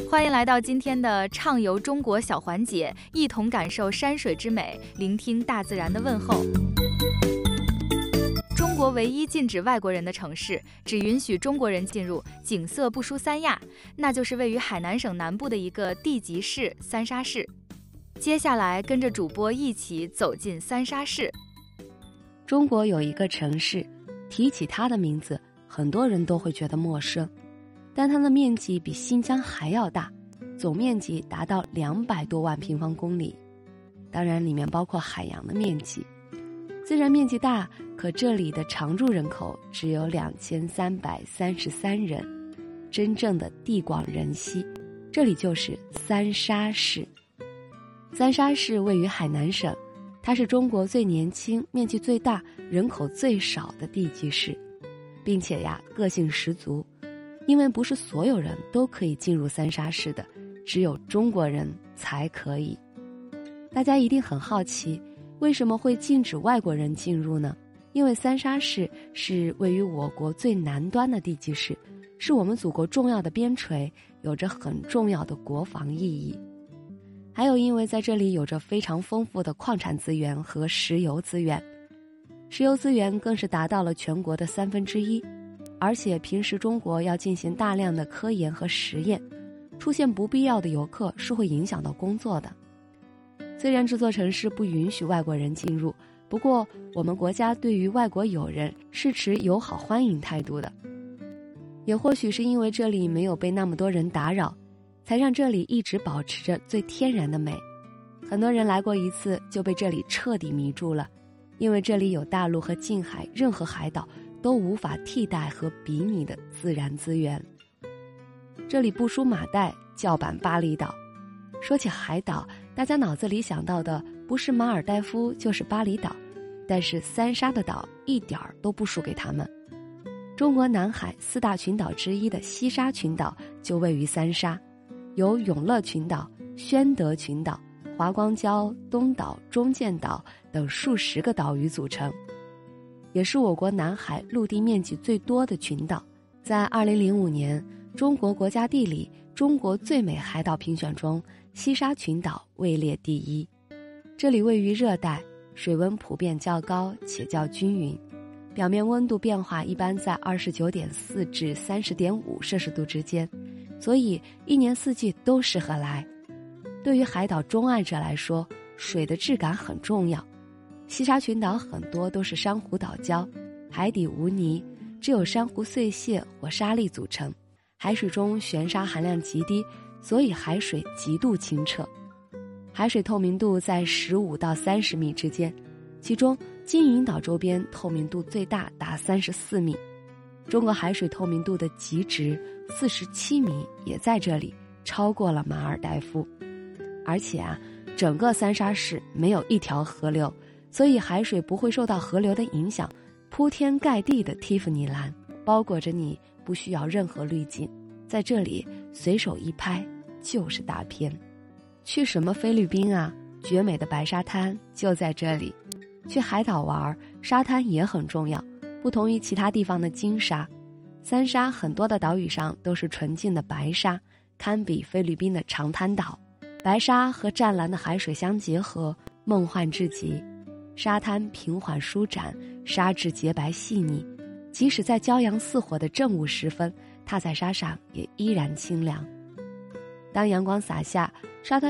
欢迎来到今天的畅游中国小环节，一同感受山水之美，聆听大自然的问候。中国唯一禁止外国人的城市，只允许中国人进入，景色不输三亚，那就是位于海南省南部的一个地级市三沙市。接下来跟着主播一起走进三沙市。 中国有一个城市，提起它的名字，很多人都会觉得陌生，但它的面积比新疆还要大，总面积达到200多万平方公里，当然里面包括海洋的面积。虽然面积大，可这里的常住人口只有2333人，真正的地广人稀。这里就是三沙市。三沙市位于海南省，它是中国最年轻、面积最大、人口最少的地级市，并且个性十足，因为不是所有人都可以进入三沙市的，只有中国人才可以。大家一定很好奇，为什么会禁止外国人进入呢？因为三沙市是位于我国最南端的地级市，是我们祖国重要的边陲，有着很重要的国防意义。还有因为在这里有着非常丰富的矿产资源和石油资源，石油资源更是达到了全国的1/3，而且平时中国要进行大量的科研和实验，出现不必要的游客是会影响到工作的。虽然这座城市不允许外国人进入，不过我们国家对于外国友人是持友好欢迎态度的。也或许是因为这里没有被那么多人打扰，才让这里一直保持着最天然的美。很多人来过一次就被这里彻底迷住了，因为这里有大陆和近海任何海岛都无法替代和比拟的自然资源。这里不输马代，叫板巴厘岛。说起海岛，大家脑子里想到的不是马尔代夫就是巴厘岛，但是三沙的岛一点儿都不输给他们。中国南海4大群岛之一的西沙群岛就位于三沙，由永乐群岛、宣德群岛、华光礁、东岛、中间岛等数十个岛屿组成，也是我国南海陆地面积最多的群岛。在2005年中国国家地理中国最美海岛评选中，西沙群岛位列第1。这里位于热带，水温普遍较高且较均匀，表面温度变化一般在29.4至30.5摄氏度之间，所以一年四季都适合来。对于海岛钟爱者来说，水的质感很重要。西沙群岛很多都是珊瑚岛礁，海底无泥，只有珊瑚碎屑或沙粒组成，海水中悬沙含量极低，所以海水极度清澈。海水透明度在15到30米之间，其中金银岛周边透明度最大达34米。中国海水透明度的极值47米也在这里，超过了马尔代夫。而且整个三沙市没有一条河流，所以海水不会受到河流的影响，铺天盖地的蒂芙尼蓝包裹着你，不需要任何滤镜，在这里随手一拍就是大片。去什么菲律宾啊，绝美的白沙滩就在这里。去海岛玩，沙滩也很重要，不同于其他地方的金沙，三沙很多的岛屿上都是纯净的白沙，堪比菲律宾的长滩岛。白沙和湛蓝的海水相结合，梦幻至极。沙滩平缓舒展，沙质洁白细腻，即使在骄阳似火的正午时分，踏在沙上也依然清凉。当阳光洒下，沙滩